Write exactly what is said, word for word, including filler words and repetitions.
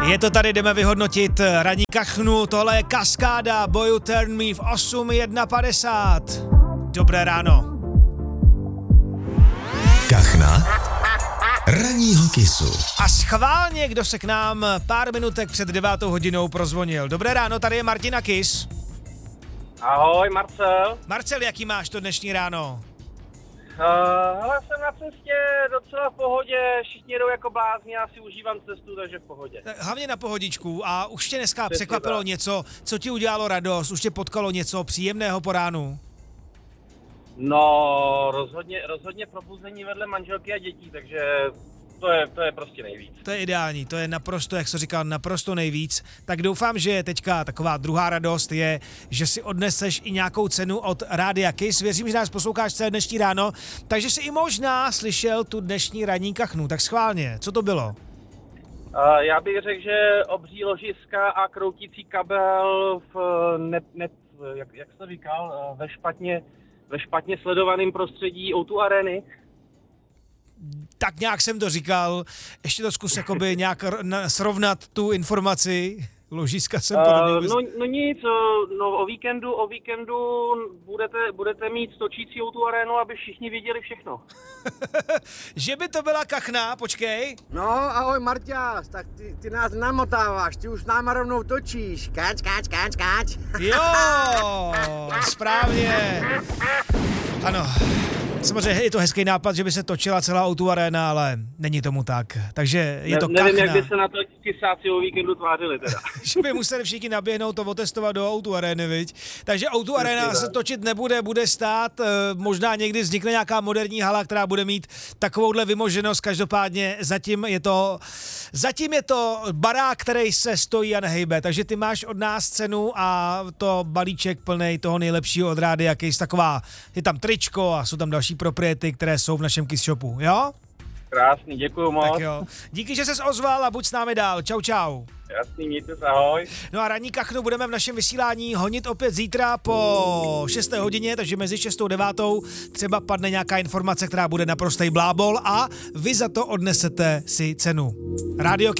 Je to tady, jdeme vyhodnotit ranní kachnu, tohle je Kaskáda, Boy Turn Me v osm jedna padesát. Dobré ráno. Kachna ranního Kissu. A schválně, kdo se k nám pár minutek před devátou hodinou prozvonil. Dobré ráno, tady je Martina Kiss. Ahoj, Marcel. Marcel, jaký máš to dnešní ráno? Uh, hele, jsem na cestě docela v pohodě, všichni jedou jako blázni, já si užívám cestu, takže v pohodě. Hlavně na pohodičku. A už tě dneska Přesně překvapilo tak. něco, co ti udělalo radost, už tě potkalo něco příjemného po ránu? No, rozhodně, rozhodně probuzení vedle manželky a dětí, takže to je, to je prostě nejvíc. To je ideální, to je naprosto, jak jsi říkal, naprosto nejvíc. Tak doufám, že teďka taková druhá radost je, že si odneseš i nějakou cenu od Rádia Kiss. Věřím, že nás posloucháš celé dnešní ráno, takže jsi i možná slyšel tu dnešní ranní kachnu. Tak schválně, co to bylo? Uh, já bych řekl, že obří ložiska a kroutící kabel v ne, ne, jak, jak jsi to říkal, ve špatně, ve špatně sledovaném prostředí ó dva Areny. Tak nějak jsem to říkal, ještě to zkus jakoby nějak r- na- srovnat tu informaci. Ložiska jsem to Uh, uh, no, no nic, no o víkendu, o víkendu budete, budete mít točící ó dva Arenu, aby všichni viděli všechno. Že by to byla kachna, počkej. No, ahoj Marťas, tak ty, ty nás namotáváš, ty už s náma rovnou točíš. Káč, káč, káč, káč. Jo, správně. Ano, samozřejmě je to hezký nápad, že by se točila celá ó dva Arena, ale není tomu tak. Takže je to ne, nevím, kachna. jak by se na to kysáci o víkendu tvářili teda. Že by museli všichni naběhnout to otestovat do ó dva Areny, viď? Takže ó dva Arena se točit nebude, bude stát, e, možná někdy vznikne nějaká moderní hala, která bude mít takovouhle vymoženost, každopádně zatím je to, zatím je to barák, který se stojí a nehejbe, takže ty máš od nás cenu a to balíček plnej toho nejlepšího od Rádia Kiss, taková, je tam tričko a jsou tam další propriety, které jsou v našem Kiss Shopu, jo? Krásný, děkuju moc. Tak jo. Díky, že ses ozval a buď s námi dál. Čau, čau. Jasný, mějte se, ahoj. No a ranní kachnu budeme v našem vysílání honit opět zítra po šesté hodině, takže mezi šestou a devátou třeba padne nějaká informace, která bude naprostej blábol a vy za to odnesete si cenu. Rádio